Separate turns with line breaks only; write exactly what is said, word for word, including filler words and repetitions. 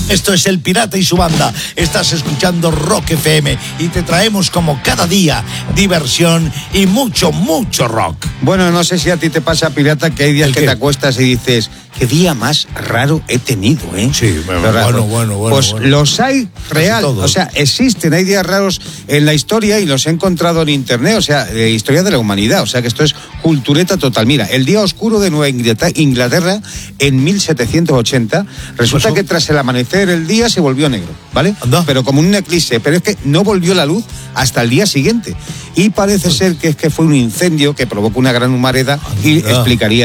Esto es El Pirata y su banda. Estás escuchando Rock F M y te traemos como cada día diversión y mucho, mucho rock.
Bueno, no sé si a ti te pasa, Pirata, que hay días que te acuestas y dices, qué día más raro he tenido, ¿eh?
Sí, bueno, bueno, bueno, bueno.
Pues
bueno.
los hay real, o sea, existen, hay días raros en la historia y los he encontrado en internet, o sea, eh, historia de la humanidad, o sea que esto es cultureta total. Mira, el día oscuro de Nueva Inglaterra en mil setecientos ochenta, resulta que tras el amanecer el día se volvió negro, ¿vale?
Anda.
Pero como un eclipse, pero es que no volvió la luz hasta el día siguiente y parece ser que es que fue un incendio que provocó una gran humareda y
Anda.
explicaría